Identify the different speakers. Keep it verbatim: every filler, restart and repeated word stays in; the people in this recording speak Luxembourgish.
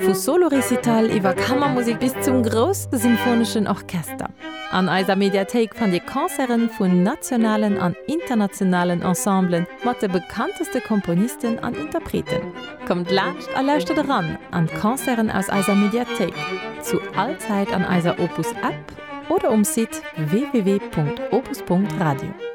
Speaker 1: vu Solorecital iwwer Kammermusik bis zum grossen symphonischen Orchester. An eiser Mediathek fan Di Konzeren vun nationalen an internationalen Ensemblen mat de bekannteste Komponisten an Interpreten. Kommt lacht erläuschte ran an Konzeren aus eiser Mediathek, zu allzeit an eiser Opus App oder um Site w w w punkt opus punkt radio.